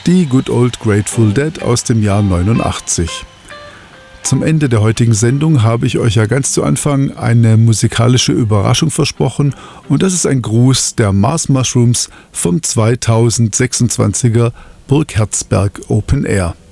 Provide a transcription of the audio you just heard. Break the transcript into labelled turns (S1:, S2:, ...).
S1: die Good Old Grateful Dead aus dem Jahr 89. Zum Ende der heutigen Sendung habe ich euch ja ganz zu Anfang eine musikalische Überraschung versprochen und das ist ein Gruß der Mars Mushrooms vom 2026er Burg Herzberg Open Air.